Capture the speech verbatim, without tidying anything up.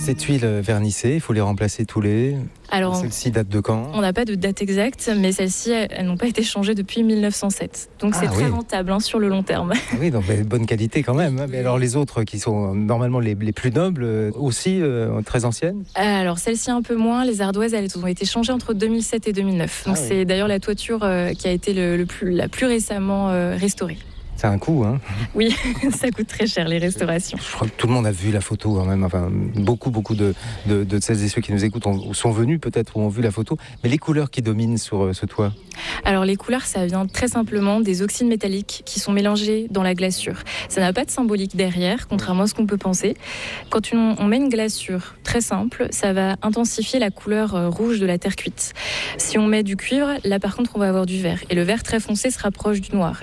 Ces tuiles vernissées, il faut les remplacer tous les... Alors, celle-ci date de quand? On n'a pas de date exacte, mais celles-ci, elles n'ont pas été changées depuis mille neuf cent sept. Donc ah, c'est très oui. rentable hein, sur le long terme. Ah oui, donc bonne qualité quand même. Hein. Mais alors les autres qui sont normalement les, les plus nobles, aussi euh, très anciennes? Alors celles-ci un peu moins. Les ardoises, elles ont été changées entre deux mille sept et deux mille neuf. Donc ah, c'est oui. d'ailleurs la toiture euh, qui a été le, le plus, la plus récemment euh, restaurée. C'est un coût, hein? Oui, ça coûte très cher les restaurations. Je crois que tout le monde a vu la photo, quand même. Enfin, beaucoup, beaucoup de, de, de celles et ceux qui nous écoutent ont, sont venus peut-être ou ont vu la photo. Mais les couleurs qui dominent sur ce toit? Alors les couleurs, ça vient très simplement des oxydes métalliques qui sont mélangés dans la glaçure. Ça n'a pas de symbolique derrière, contrairement à ce qu'on peut penser. Quand on, on met une glaçure très simple, ça va intensifier la couleur rouge de la terre cuite. Si on met du cuivre, là par contre, on va avoir du vert. Et le vert très foncé se rapproche du noir.